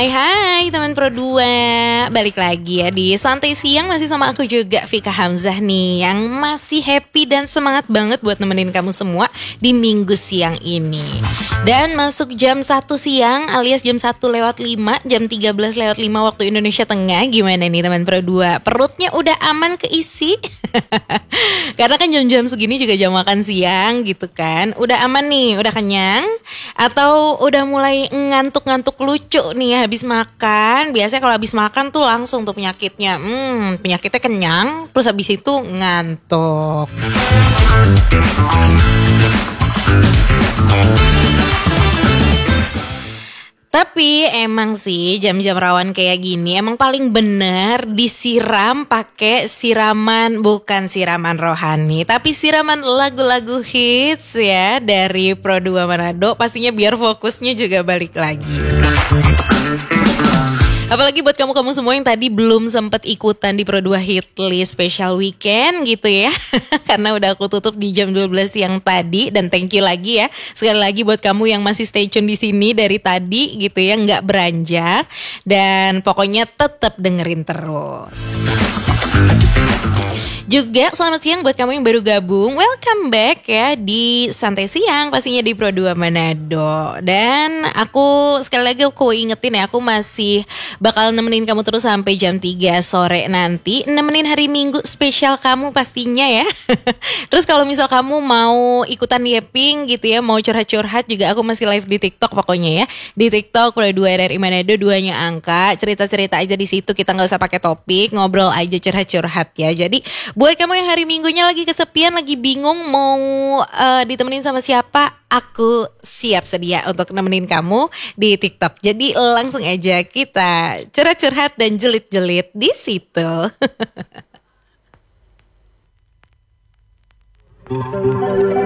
Hai teman Pro 2, balik lagi ya di Santai Siang masih sama aku juga Vika Hamzah nih, yang masih happy dan semangat banget buat nemenin kamu semua di minggu siang ini. Dan masuk jam 1 siang alias jam 1:05, jam 13:05 waktu Indonesia Tengah. Gimana nih teman Pro 2? Perutnya udah aman keisi? Karena kan jam-jam segini juga jam makan siang gitu kan. Udah aman nih, udah kenyang? Atau udah mulai ngantuk-ngantuk lucu nih ya habis makan? Biasanya kalau habis makan tuh langsung tuh penyakitnya. Penyakitnya kenyang, terus habis itu ngantuk. Tapi emang sih jam-jam rawan kayak gini emang paling bener disiram pakai siraman, bukan siraman rohani, tapi siraman lagu-lagu hits ya dari Pro 2 Manado, pastinya biar fokusnya juga balik lagi. Apalagi buat kamu-kamu semua yang tadi belum sempat ikutan di Pro 2 Hit List Special Weekend gitu ya. Karena udah aku tutup di jam 12 siang tadi. Dan thank you lagi ya. Sekali lagi buat kamu yang masih stay tune di sini dari tadi gitu ya, nggak beranjak. Dan pokoknya tetap dengerin terus. Juga selamat siang buat kamu yang baru gabung. Welcome back ya di Santai Siang, pastinya di Pro 2 Manado. Dan aku sekali lagi aku ingetin ya, aku masih bakal nemenin kamu terus sampai jam 3 sore nanti. Nemenin hari Minggu spesial kamu pastinya ya. Terus kalau misal kamu mau ikutan yapping gitu ya, mau curhat-curhat juga, aku masih live di TikTok pokoknya ya. Di TikTok Pro 2 RRI Manado, 2-nya angka. Cerita-cerita aja di situ, kita gak usah pakai topik, ngobrol aja curhat-curhat ya. Jadi buat kamu yang hari Minggunya lagi kesepian, lagi bingung mau ditemenin sama siapa, aku siap sedia untuk nemenin kamu di TikTok. Jadi langsung aja kita curhat-curhat dan jelit-jelit di situ.